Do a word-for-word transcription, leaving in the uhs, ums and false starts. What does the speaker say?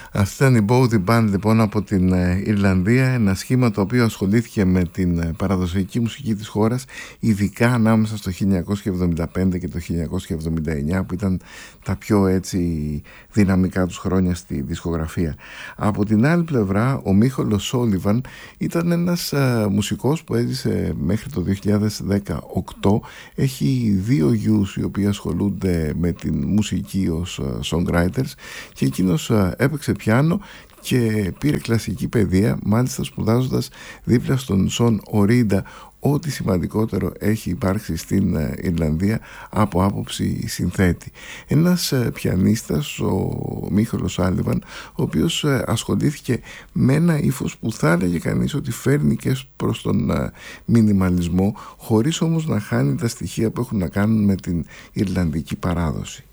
Αυτή ήταν η Bowdy Band λοιπόν από την Ιρλανδία, ένα σχήμα το οποίο ασχολήθηκε με την παραδοσιακή μουσική της χώρας, ειδικά ανάμεσα στο χίλια εννιακόσια εβδομήντα πέντε και το χίλια εννιακόσια εβδομήντα εννιά, που ήταν τα πιο έτσι δυναμικά τους χρόνια στη δισκογραφία. Από την άλλη πλευρά, ο Μίχολος Σόλιβαν ήταν ένας α, μουσικός που έζησε μέχρι το δύο χιλιάδες δεκαοκτώ. Έχει δύο γιους οι οποίοι ασχολούνται με την μουσική ως α, songwriters, και εκείνος α, έπαιξε πιάνο και πήρε κλασική παιδεία, μάλιστα σπουδάζοντας δίπλα στον Σον Ορίντα, ό,τι σημαντικότερο έχει υπάρξει στην Ιρλανδία από άποψη συνθέτη. Ένας πιανίστας, ο Μίχολος Σόλιβαν, ο οποίος ασχολήθηκε με ένα ύφος που θα έλεγε κανείς ότι φέρνει και προς τον μινιμαλισμό, χωρίς όμως να χάνει τα στοιχεία που έχουν να κάνουν με την Ιρλανδική παράδοση.